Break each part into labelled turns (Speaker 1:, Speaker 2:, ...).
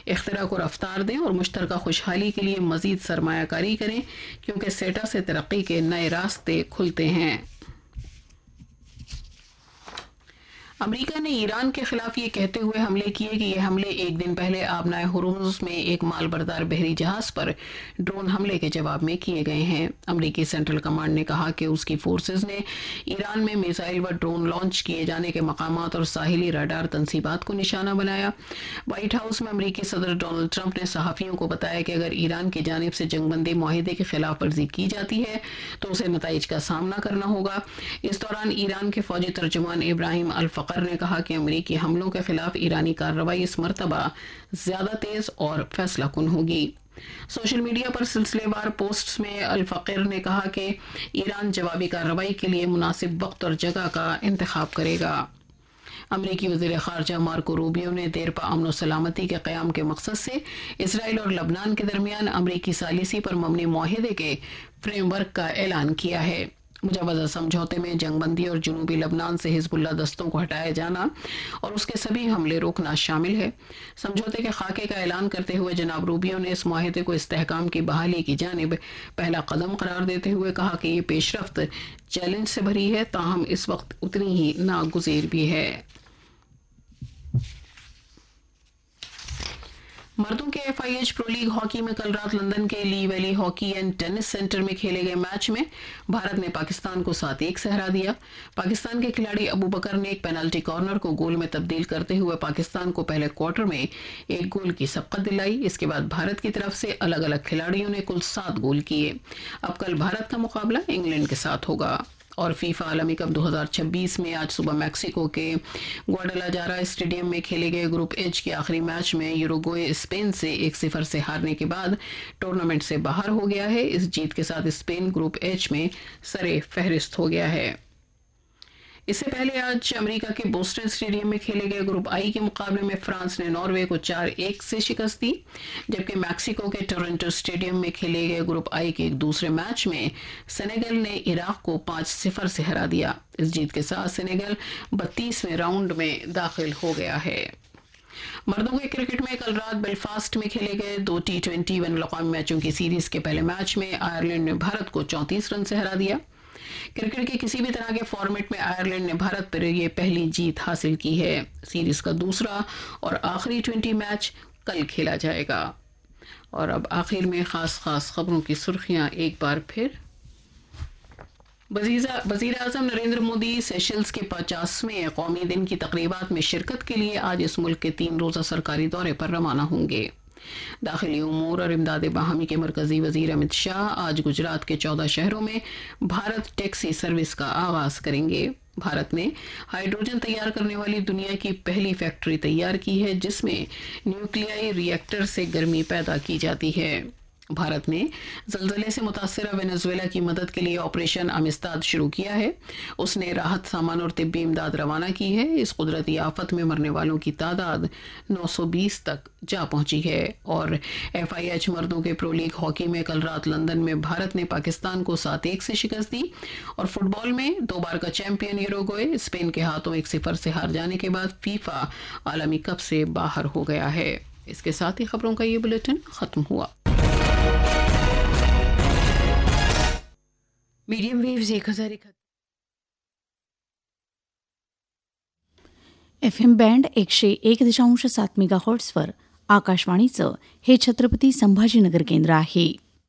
Speaker 1: اختراع کو رفتار دیں اور مشترکہ خوشحالی کے لیے مزید سرمایہ کاری کریں، کیونکہ سیٹا سے ترقی کے نئے راستے کھلتے ہیں۔ امریکہ نے ایران کے خلاف یہ کہتے ہوئے حملے کیے کہ یہ حملے ایک دن پہلے آبنائے ہرمز میں ایک مال بردار بحری جہاز پر ڈرون حملے کے جواب میں کیے گئے ہیں۔ امریکی سینٹرل کمانڈ نے کہا کہ اس کی فورسز نے ایران میں میزائل و ڈرون لانچ کیے جانے کے مقامات اور ساحلی ریڈار تنصیبات کو نشانہ بنایا۔ وائٹ ہاؤس میں امریکی صدر ڈونلڈ ٹرمپ نے صحافیوں کو بتایا کہ اگر ایران کی جانب سے جنگ بندی معاہدے کی خلاف ورزی کی جاتی ہے تو اسے نتائج کا سامنا کرنا ہوگا۔ اس دوران ایران کے فوجی ترجمان ابراہیم الفقر نے کہا کہ امریکی حملوں کے خلاف ایرانی کارروائی اس مرتبہ زیادہ تیز اور فیصلہ کن ہوگی۔ سوشل میڈیا پر سلسلے وار پوسٹس میں الفقر نے کہا کہ ایران جوابی کارروائی کے لیے مناسب وقت اور جگہ کا انتخاب کرے گا۔ امریکی وزیر خارجہ مارکو روبیو نے دیرپا امن و سلامتی کے قیام کے مقصد سے اسرائیل اور لبنان کے درمیان امریکی ثالثی پر مبنی معاہدے کے فریم ورک کا اعلان کیا ہے۔ مجوزہ سمجھوتے میں جنگ بندی اور جنوبی لبنان سے حزب اللہ دستوں کو ہٹایا جانا اور اس کے سبھی حملے روکنا شامل ہے۔ سمجھوتے کے خاکے کا اعلان کرتے ہوئے جناب روبیو نے اس معاہدے کو استحکام کی بحالی کی جانب پہلا قدم قرار دیتے ہوئے کہا کہ یہ پیش رفت چیلنج سے بھری ہے، تاہم اس وقت اتنی ہی ناگزیر بھی ہے۔ مردوں کے FIH پرو لیگ ہاکی میں کل رات لندن کے لی valley hockey and tense centre میں کھیلے گئے میچ میں بھارت نے پاکستان کو 7-1 سے ہرا دیا۔ پاکستان کے کھلاڑی ابو بکر نے ایک پینلٹی کارنر کو گول میں تبدیل کرتے ہوئے پاکستان کو پہلے کوارٹر میں 1 گول کی سبقت دلائی۔ اس کے بعد بھارت کی طرف سے الگ الگ کھلاڑیوں نے کل 7 گول کیے۔ اب کل بھارت کا مقابلہ انگلینڈ کے ساتھ ہوگا۔ اور فیفا عالمی کپ 2026 میں آج صبح میکسیکو کے گواڈالاجارا اسٹیڈیم میں کھیلے گئے گروپ ایچ کے آخری میچ میں یوروگوئے اسپین سے 1-0 سے ہارنے کے بعد ٹورنامنٹ سے باہر ہو گیا ہے۔ اس جیت کے ساتھ اسپین گروپ ایچ میں سرِ فہرست ہو گیا ہے۔ اس سے پہلے آج امریکہ کے بوسٹن اسٹیڈیم میں کھیلے گئے گروپ آئی کے مقابلے میں فرانس نے ناروے کو 4-1 سے شکست دی، جبکہ میکسیکو کے ٹورنٹو اسٹیڈیم میں کھیلے گئے گروپ آئی کے ایک دوسرے میچ میں سینیگل نے عراق کو 5-0 سے ہرا دیا۔ اس جیت کے ساتھ سینیگل 32ویں راؤنڈ میں داخل ہو گیا ہے۔ مردوں کے کرکٹ میں کل رات بیلفاسٹ میں کھیلے گئے 2 T20 بین الاقوامی میچوں کی سیریز کے پہلے میچ میں آئرلینڈ نے بھارت کو 34 رن سے ہرا دیا۔ کرکٹ کے کسی بھی طرح کے فارمیٹ میں آئرلینڈ نے بھارت پر یہ پہلی جیت حاصل کی ہے۔ سیریز کا دوسرا اور آخری 20 میچ کل کھیلا جائے گا۔ اور اب آخر میں خاص خبروں کی سرخیاں ایک بار پھر۔ وزیر اعظم نریندر مودی سیشلز کے 50ویں قومی دن کی تقریبات میں شرکت کے لیے آج اس ملک کے 3 روزہ سرکاری دورے پر روانہ ہوں گے۔ داخلی امور اور امداد باہمی کے مرکزی وزیر امت شاہ آج گجرات کے 14 شہروں میں بھارت ٹیکسی سروس کا آغاز کریں گے۔ بھارت نے ہائیڈروجن تیار کرنے والی دنیا کی پہلی فیکٹری تیار کی ہے، جس میں نیوکلیائی ری ایکٹر سے گرمی پیدا کی جاتی ہے۔ بھارت نے زلزلے سے متاثرہ وینزویلا کی مدد کے لیے آپریشن امستاد شروع کیا ہے۔ اس نے راحت سامان اور طبی امداد روانہ کی ہے۔ اس قدرتی آفت میں مرنے والوں کی تعداد 920 تک جا پہنچی ہے۔ اور FIH مردوں کے پرو لیگ ہاکی میں کل رات لندن میں بھارت نے پاکستان کو 7-1 سے شکست دی۔ اور فٹ بال میں 2 بار کا چیمپئن یوروگوئے اسپین کے ہاتھوں 1-0 سے ہار جانے کے بعد فیفا عالمی کپ سے باہر ہو گیا ہے۔ اس کے ساتھ ہی خبروں کا یہ بلیٹن ختم ہوا۔
Speaker 2: मीडियम वेव्स 1031 FM बँड 101.7 मेगाहर्ट्झवर आकाशवाणीचं हे छत्रपती संभाजीनगर केंद्र आहे।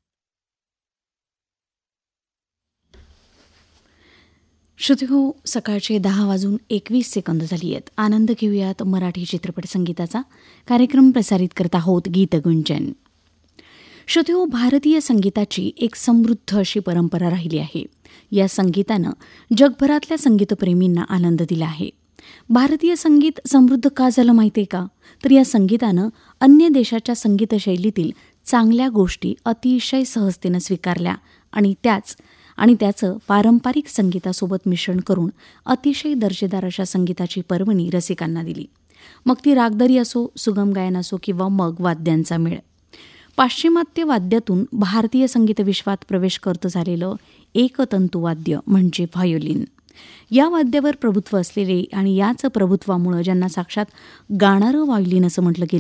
Speaker 2: श्रोतेहो, सकाळचे 10:21 झाली आहेत। आनंद घेऊयात मराठी चित्रपट संगीताचा। कार्यक्रम प्रसारित करत आहोत गीतगुंजन। श्रोतेहो, भारतीय संगीताची एक समृद्ध अशी परंपरा राहिली आहे। या संगीतानं जगभरातल्या संगीतप्रेमींना आनंद दिला आहे। भारतीय संगीत समृद्ध का झालं माहिती आहे का? तर या संगीतानं अन्य देशाच्या संगीतशैलीतील चांगल्या गोष्टी अतिशय सहजतेनं स्वीकारल्या आणि त्याचं पारंपरिक संगीतासोबत मिश्रण करून अतिशय दर्जेदार अशा संगीताची पर्वणी रसिकांना दिली। मग ती रागदरी असो, सुगम गायन असो किंवा मग वाद्यांचा मेळ। पाश्चिमात्य वाद्यातून भारतीय संगीत विश्वात प्रवेश करत झालेलं एकतंतुवाद्य म्हणजे व्हायोलिन। या वाद्यावर प्रभुत्व असलेले आणि याच प्रभुत्वामुळे ज्यांना साक्षात गाणारं व्हायोलिन असं म्हटलं गेलं